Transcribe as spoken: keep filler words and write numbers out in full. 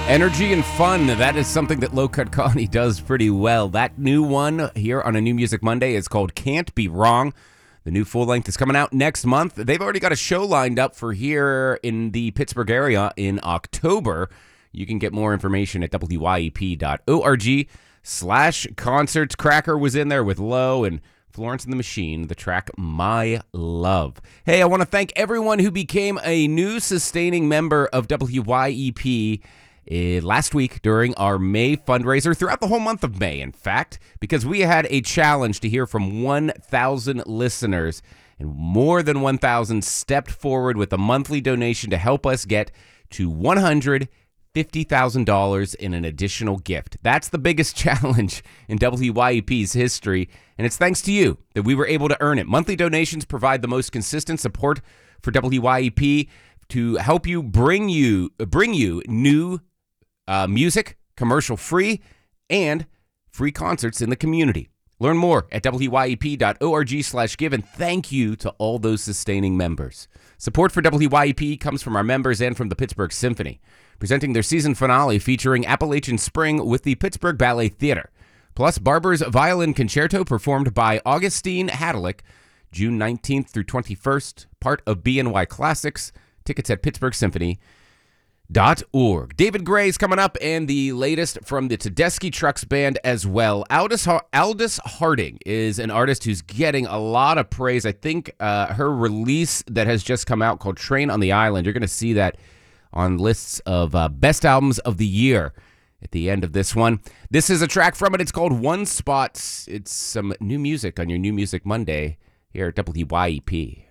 Energy and fun, that is something that Low Cut Connie does pretty well. That new one here on A New Music Monday is called Can't Be Wrong. The new full length is coming out next month. They've already got a show lined up for here in the Pittsburgh area in October. You can get more information at W Y E P dot org slash concerts. Cracker was in there with Low and Florence and the Machine, the track My Love. Hey, I want to thank everyone who became a new sustaining member of W Y E P uh, last week during our May fundraiser, throughout the whole month of May, in fact, because we had a challenge to hear from one thousand listeners, and more than one thousand stepped forward with a monthly donation to help us get to one hundred fifty thousand dollars in an additional gift. That's the biggest challenge in W Y E P's history, and it's thanks to you that we were able to earn it. Monthly donations provide the most consistent support for W Y E P to help you bring you bring you new uh, music, commercial-free, and free concerts in the community. Learn more at W Y E P dot org slash give, and thank you to all those sustaining members. Support for W Y E P comes from our members and from the Pittsburgh Symphony, presenting their season finale featuring Appalachian Spring with the Pittsburgh Ballet Theater, plus Barber's Violin Concerto performed by Augustine Hadlick, June nineteenth through twenty-first, part of B N Y Classics. Tickets at pittsburgh symphony dot org. David Gray's coming up, and the latest from the Tedeschi Trucks Band as well. Aldous, Aldous Harding is an artist who's getting a lot of praise. I think uh, her release that has just come out called Train on the Island, you're going to see that on lists of uh, best albums of the year at the end of this one. This is a track from it. It's called One Spot. It's some new music on your New Music Monday here at W Y E P.